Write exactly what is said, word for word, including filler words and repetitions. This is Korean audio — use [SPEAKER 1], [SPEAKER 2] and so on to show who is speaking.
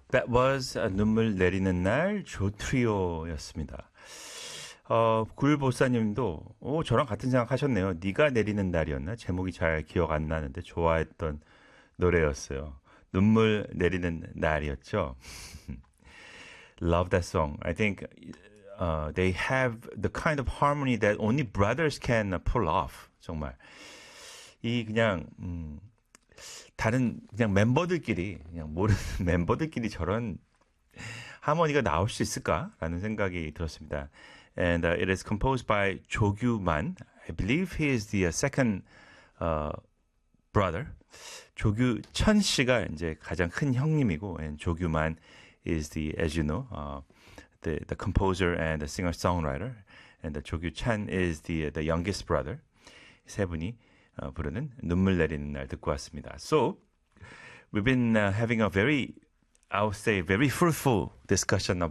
[SPEAKER 1] That was a 눈물 내리는 날 조트리오였습니다. 어, 굴보사님도 오 저랑 같은 생각 하셨네요. 네가 내리는 날이었나? 제목이 잘 기억 안 나는데 좋아했던 노래였어요. 눈물 내리는 날이었죠. Love that song. I think uh, they have the kind of harmony that only brothers can pull off. 정말 이 그냥 음, 다른 그냥 멤버들끼리 그냥 모르는 멤버들끼리 저런 하모니가 나올 수 있을까라는 생각이 들었습니다. And uh, it is composed by 조규만. I believe he is the uh, second uh, brother. 조규천 씨가 이제 가장 큰 형님이고, and 조규만 is the, as you know, uh, the the composer and the singer-songwriter, and the 조규찬 is the the youngest brother. 세 분이 어, 부르는 눈물 내리는 날 듣고 왔습니다. So we've been uh, having a very, I would say, very fruitful discussion